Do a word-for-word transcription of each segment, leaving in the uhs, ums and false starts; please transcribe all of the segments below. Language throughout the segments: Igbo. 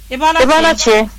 Ibalachi.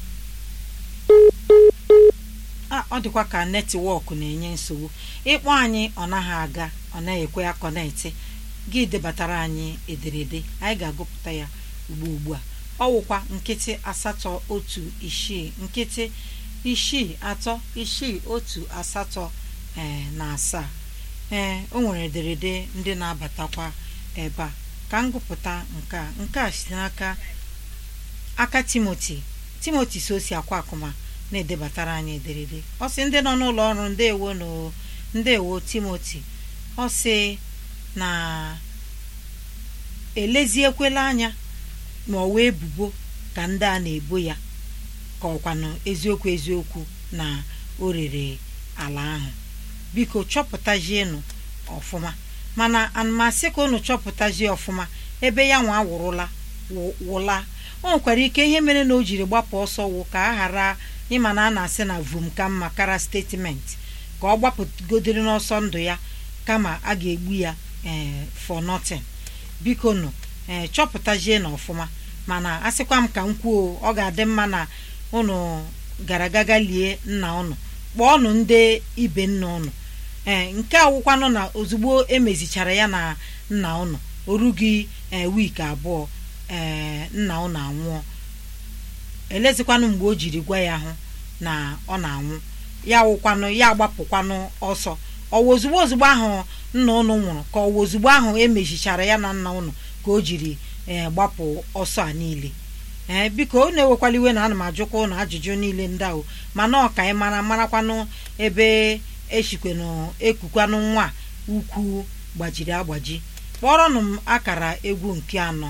Ah, ọ dịkwa ka netwọk na-enye nsogbu. Ịkpọ anyị ọ naghị aga, ọ na-ekwe ya kọnetị. Gị debatara anyị ederede, anyị ga-agụpụta ya ugbu ugbu a. Ọ wụkwa nkịtị asatọ otu isii nkịtị isii atọ isii otu asatọ ee na asaa. Ee, o nwere ederede ndị na-abatakwa ebe a. Ka m gụpụta nke a nke a si n'aka aka Timoti Timoti Sosi akwa akụma na-edebatara anyị ederede. Ọ sị ndị nọ n'ụlọ ọrụ ndeewo no ndeewo Timoti. Ọ sị na eleziekwela anya ma ọ wee bubo ka ndị a na-ebo ya ka ọkwanụ eziokwu eziokwu na o rere ala ahụ. Biko chọpụtajienụ ọfụma, mana anụmasị ka unu chọpụtazie ọfụma ebe ya nwa wụrụla wụla. O nwekwara ike ihe mere na o jiri gbapụ ọsọ wụ ka a ghara ịma na a na-asị na vum ka mma kara statement, ka ọ gbapụgodiri n'ọsọ ndụ ya kama a ga-egbu ya ee for nothing. Biko nụ ee chọpụtazie na ọfụma, mana asịkwa m ka m kwuo ọ ga-adị mma na unu gara gaga lie nna unu, kpọọnụ ndị ibe nna unu. Ee nke awụkwanụ na ozugbo emezichara ya na nna unu orughị ee wiiki abụọ ee nna unu anwụọ. Elezikwanụ mgbe o jiri gwa ya hụ na ọ na-anwụ, ya wụkwanụ ya agbapụkwanụ ọsọ. Ọwa ozugbo ozugbo ahụ nna unu nwụrụ ka ọwa ozugbo ahụ emezichara ya na nna unu ka o jiri ee gbapụ ọsọ a niile. Ee biko unu ewekwala iwe na ana m ajụkwa unu ajụjụ niile ndị ahụ, mana ọ ka anyị mara marakwanụ ebe echikwenụ ekukwanụ nwa ukwu gbajiri agbaji. Kpọrọnụ m akara egwu nke anọ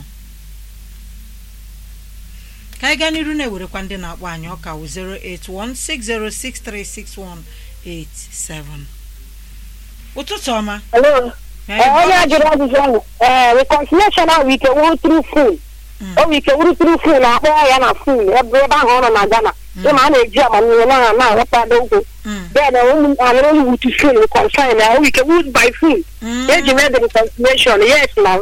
ka anyị gaa n'iru na-ewerekwa ndị na-akpọ anyị. Ọka wụ zero eight one six zero six three six one eight seven. Ụtụtụ ọma. Hello. Onye ajụrụ ajụjụ ahụ ee reconciliation ahụ ike wuru through phone. O wike wuru through phone na-akpọ ya na phone ebe ahụ ọ nọ na Ghana. Ịma a na-eji amamihe na na-aghọta okwu. Then ụmụ anụrụ onye wutu phone reconcile na o wike wuru by phone. Eji mee the reconciliation. Yes now.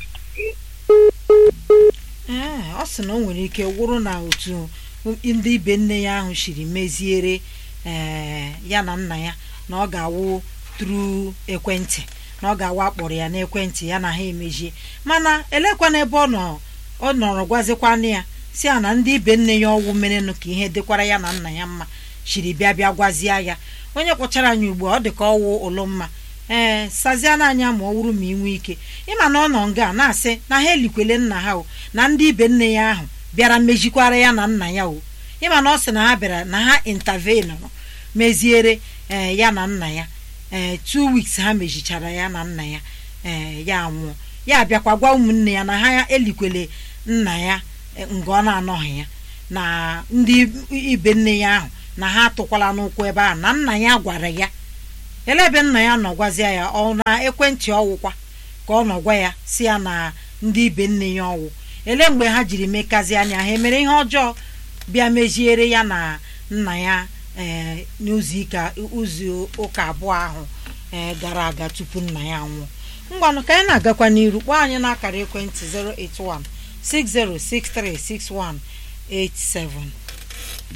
Ee ọ sị na o nwere ike wụrụ na otu ndị ibe nne ya ahụ shiri meziere ee ya na nna ya na ọ ga-awụ tru ekwentị, na ọ ga-awa akpọrọ ya n'ekwentị ya na ha emejie. Mana elekwana ebe ọ nọ ọ nọrọ gwazikwana ya si ya na ndị ibe nne ya ọwụ merenụ ka ihe dịkwara ya na nna ya mma shiri bịa bịa gwazie ya. Onye kpọchara anyị ugbu ọ dị ka ọwụ ụlọ mma ee saziana anya ma ọ wụrụ ma inwe ike. Ịma na ọ nọ nga na-asị na ha elikwele nna ha o na ndị ibe nne ya ahụ bịara mejikwara ya na nna ya o. Ịma na ọ sị na ha bịara na ha intervene meziere ee ya na nna ya ee two weeks ha mejichara ya na nna ya ee ya anwụọ. Ya bịakwa gwa ụmụnne ya na ha elikwele nna ya nga ọ na-anọghị ya, na ndị ibe nne ya ahụ na ha atụkwala n'ụkwụ ebe ahụ na nna ya gwara ya. Ele ebe nna ya nọ gwazia ya ọ na ekwentị ọwụkwa ka ọ nọ gwa ya si ya na ndị ibe nne ya ọwụ. Ele mgbe ha jiri mekazi anya ha emere ihe ọjọọ bịa meziere ya na nna ya ee n'izu ụzọ ụka abụọ ahụ ee gara aga tupu nna ya anwụọ. Ngwanụ ka anyị na-agakwa n'iru, kpọọ anyị n'akara ekwentị zero eight one six zero six three six one eight seven.